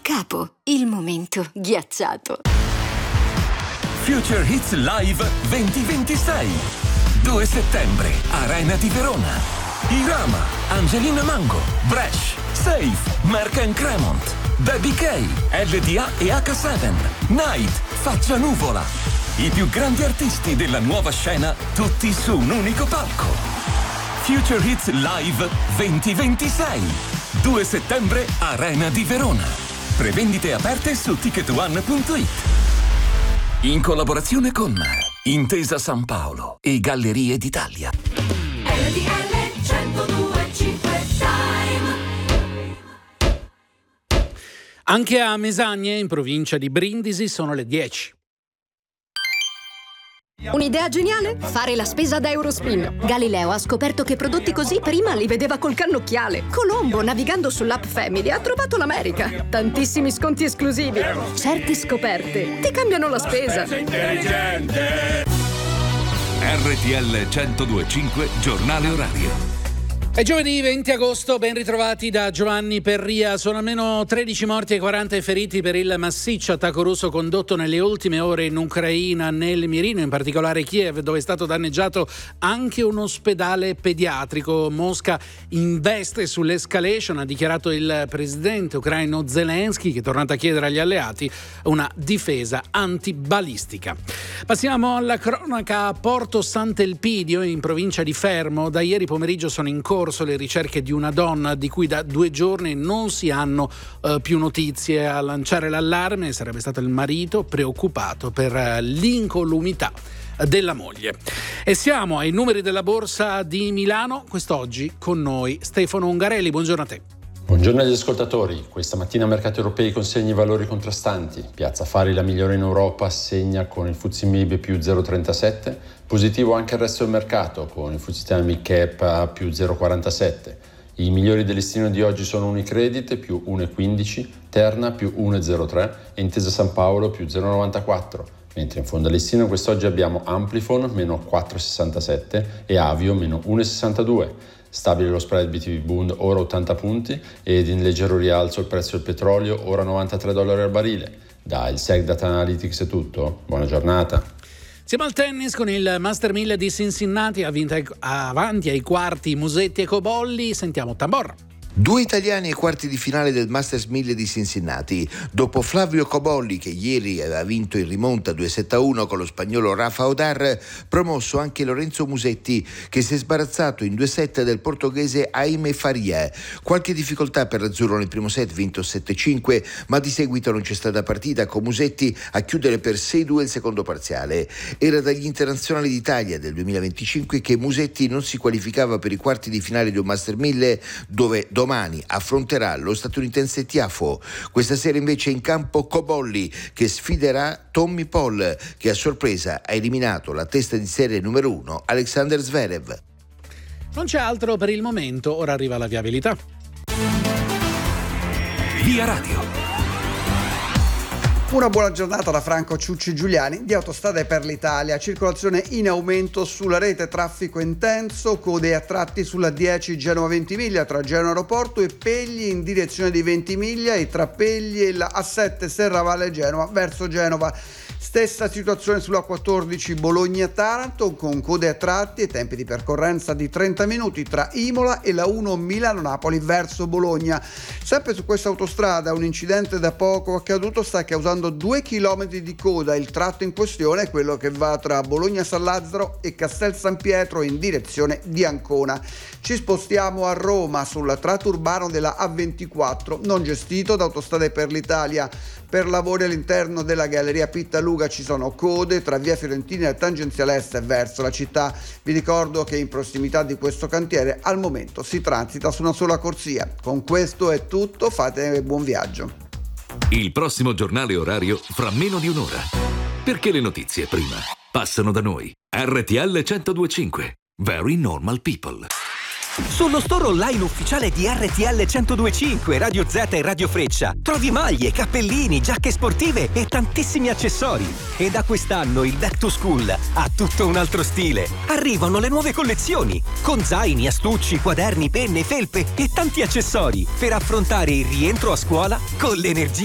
capo, il momento ghiacciato. Future Hits Live 2026. 2 settembre, Arena di Verona. Irama, Angelina Mango, Bresh, Safe, Mark & Cremont, Baby K, LDA e H7, Night, Faccia Nuvola. I più grandi artisti della nuova scena, tutti su un unico palco. Future Hits Live 2026. 2 settembre, Arena di Verona. Prevendite aperte su ticketone.it. In collaborazione con Intesa San Paolo e Gallerie d'Italia. RTL 102.5 Time. Anche a Mesagne, in provincia di Brindisi, sono le 10. Un'idea geniale? Fare la spesa da Eurospin. Galileo ha scoperto che prodotti così prima li vedeva col cannocchiale. Colombo, navigando sull'app Family, ha trovato l'America. Tantissimi sconti esclusivi. Certe scoperte ti cambiano la spesa. Intelligente. RTL 102.5 Giornale Orario. È giovedì 20 agosto, ben ritrovati da Giovanni Perria. Sono almeno 13 morti e 40 feriti per il massiccio attacco russo condotto nelle ultime ore in Ucraina, nel mirino, in particolare Kiev, dove è stato danneggiato anche un ospedale pediatrico. Mosca investe sull'escalation, ha dichiarato il presidente ucraino Zelensky, che è tornato a chiedere agli alleati una difesa antibalistica. Passiamo alla cronaca. A Porto Sant'Elpidio, in provincia di Fermo, da ieri pomeriggio sono in corso le ricerche di una donna di cui da 2 giorni non si hanno più notizie. A lanciare l'allarme sarebbe stato il marito, preoccupato per l'incolumità della moglie. E siamo ai numeri della borsa di Milano. Quest'oggi con noi Stefano Ungarelli. Buongiorno a te. Buongiorno agli ascoltatori. Questa mattina mercati europei con segni e valori contrastanti. Piazza Affari, la migliore in Europa, segna con il FTSE MIB più 0,37, positivo anche il resto del mercato con il FTSE Mid Cap a più 0,47. I migliori del listino di oggi sono Unicredit più 1,15, Terna più 1,03 e Intesa San Paolo più 0,94. Mentre in fondo al listino quest'oggi abbiamo Amplifon meno 4,67 e Avio meno 1,62. Stabile lo spread BTP Bund, ora 80 punti, ed in leggero rialzo il prezzo del petrolio, ora $93 al barile. Da il Sec Data Analytics è tutto, buona giornata. Siamo al tennis con il Master 1000 di Cincinnati, avanti ai quarti Musetti e Cobolli. Sentiamo Tamborra. 2 italiani ai quarti di finale del Masters 1000 di Cincinnati. Dopo Flavio Cobolli, che ieri aveva vinto in rimonta 2-7-1 con lo spagnolo Rafa Odar, promosso anche Lorenzo Musetti, che si è sbarazzato in 2 set del portoghese Jaime Faria. Qualche difficoltà per l'azzurro nel primo set, vinto 7-5, ma di seguito non c'è stata partita, con Musetti a chiudere per 6-2 il secondo parziale. Era dagli internazionali d'Italia del 2025 che Musetti non si qualificava per i quarti di finale di un Master 1000, dove domani affronterà lo statunitense Tiafoe. Questa sera invece in campo Cobolli, che sfiderà Tommy Paul, che a sorpresa ha eliminato la testa di serie numero 1 Alexander Zverev. Non c'è altro per il momento, ora arriva la viabilità. Via Radio. Una buona giornata da Franco Ciucci Giuliani di Autostrade per l'Italia. Circolazione in aumento sulla rete, traffico intenso, code a tratti sulla 10 Genova Ventimiglia tra Genova Aeroporto e Pegli in direzione di Ventimiglia, e tra Pegli e la A7 Serravalle Genova verso Genova. Stessa situazione sulla 14 Bologna-Taranto, con code a tratti e tempi di percorrenza di 30 minuti tra Imola e la 1 Milano-Napoli verso Bologna. Sempre su questa autostrada un incidente da poco accaduto sta causando 2 chilometri di coda. Il tratto in questione è quello che va tra Bologna-San Lazzaro e Castel San Pietro in direzione di Ancona. Ci spostiamo a Roma sul tratto urbano della A24, non gestito da Autostrade per l'Italia. Per lavori all'interno della galleria Pittaluga ci sono code tra via Fiorentina e tangenziale est verso la città. Vi ricordo che in prossimità di questo cantiere al momento si transita su una sola corsia. Con questo è tutto, fate buon viaggio. Il prossimo giornale orario fra meno di un'ora. Perché le notizie prima passano da noi. RTL 102.5. Very normal people. Sullo store online ufficiale di RTL 102.5, Radio Z e Radio Freccia trovi maglie, cappellini, giacche sportive e tantissimi accessori. E da quest'anno il Back to School ha tutto un altro stile. Arrivano le nuove collezioni con zaini, astucci, quaderni, penne, felpe e tanti accessori per affrontare il rientro a scuola con l'energia